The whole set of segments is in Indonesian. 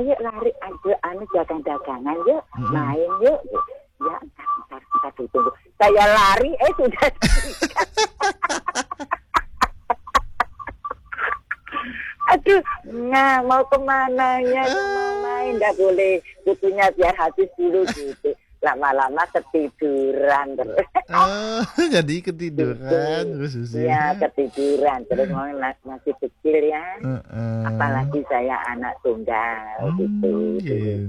ayo lari aja dagang-dagangan yuk, main yuk. Ya entar ditunggu. Saya lari, sudah. Aduh, mau kemana ya? Mau main, nggak boleh. Bukunya biar habis dulu gitu. Lama-lama ketiduran terus. Jadi ketiduran terus sih. Iya, ketiduran terus masih kecil ya. Apalagi saya anak tunggal gitu.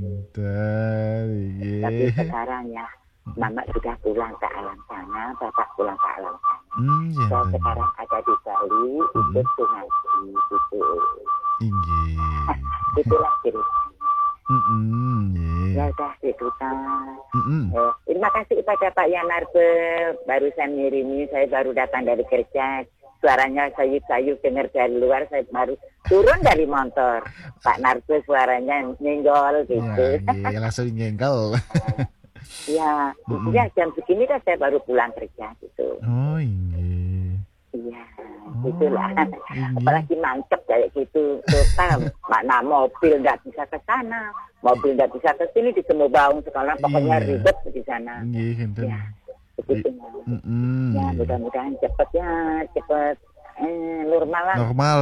Tapi sekarang ya, Mama sudah pulang ke alam sana, Bapak pulang ke alam sana. Saya sekarang ada di Bali, ikut ngaji gitu. Itulah cerita. Ya udah itu terima kasih kepada Pak Yanarbe, barusan ngirimi, saya baru datang dari kerja, suaranya sayup-sayup dengar dari luar, saya baru turun dari motor, Pak Narbe suaranya nyenggol gitu. Ya, langsung nyenggol. Ya, jam segini kan saya baru pulang kerja gitu. Oh iya, gitulah. Apalagi mantep kayak gitu. Total, makna mobil nggak bisa ke sana, mobil nggak bisa ke sini di Semobaung sekarang, pokoknya ribet di sana. Ya, begitu. Ya, mudah-mudahan cepet normal lah. Normal,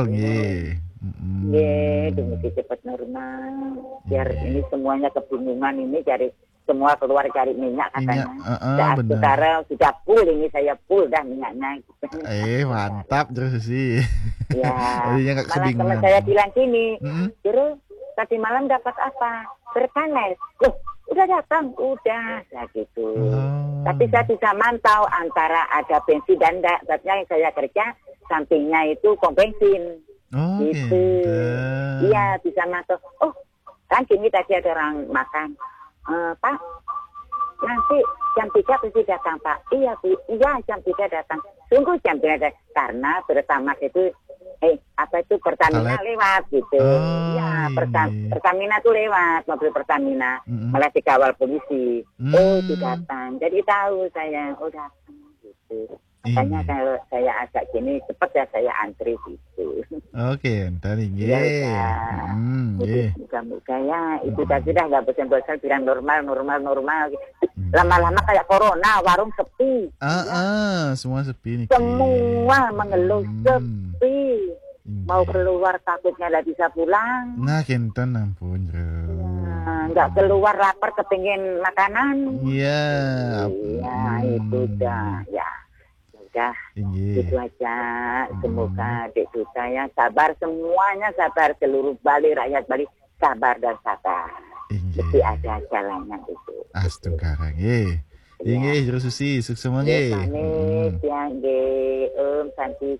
Demi cepet normal. Biar ini semuanya kebingungan ini cari. Semua keluar cari minyak katanya. Sekarang sudah full ini, saya full dah minyaknya. Mantap terus sih. Ya, malah teman saya bilang gini, Juru, tadi malam dapat apa? Berpanes. Loh, udah datang, udah, ya gitu. Tapi saya bisa mantau antara ada bensin dan enggak. Sebabnya yang saya kerja, sampingnya itu pom bensin. Gitu. Iya, bisa mantau. Oh, kan gini tadi ada orang makan. Pak, nanti jam 3 pasti datang, Pak. Iya, Bu. Iya, jam 3 datang. Tunggu jam 3 datang. Karena pertama itu, Pertamina lewat gitu. Iya, Pertamina tuh lewat, mobil Pertamina. Malah dikawal polisi. Itu datang. Jadi tahu saya, datang gitu. Makanya kalau saya agak gini, cepat ya saya antri gitu. Oke, entar ini. Mudah-mudah ya, itu tadi dah nggak bosan-bosan bilang normal. Lama-lama kayak corona, warung sepi. Semua sepi nih. Semua mengeluh sepi. Mau keluar takutnya nggak bisa pulang. Nah, kinten ampun, nggak keluar lapar kepingin makanan. Iya. Itu dah ya. Udah, itu aja. Semoga Dek Duta ya sabar, semuanya sabar, seluruh Bali, rakyat Bali sabar dan sabar. Mesti ada jalannya itu. Astungkarang, Juru Susi, sukses semua Pamit ya, Om Santi,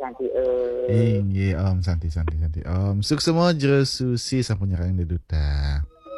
Om Santi, Om. Sukses semua Juru Susi sampun nyerang Dek Duta.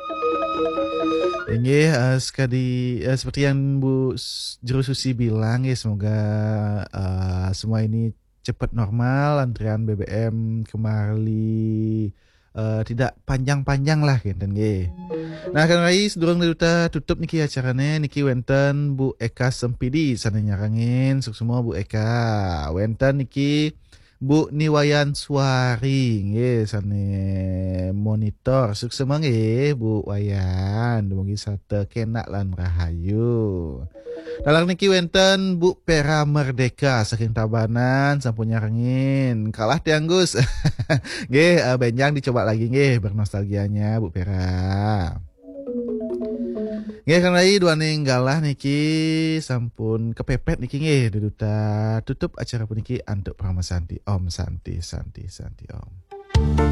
Seperti yang Bu Juru Susi bilang semoga semua ini cepat normal, antrian BBM kembali tidak panjang-panjang lah gitu Nah kan lagi sedurung duta tutup niki acaranya niki wenten Bu Eka Sempidi sana nyarangin semua Bu Eka wenten niki Bu Niwayan Suari sana monitor sukses Bu Wayan dumugi sate kenak lan rahayu. Dalang niki wenten Bu Pera Merdeka saking Tabanan sampun nyarengin kalah tianggus. Benjang dicoba lagi bernostalgianya Bu Pera. Kan lagi dua ninggalah niki sampun kepepet niki duduta tutup acara puniki antuk Prama Santi Om Santi Om.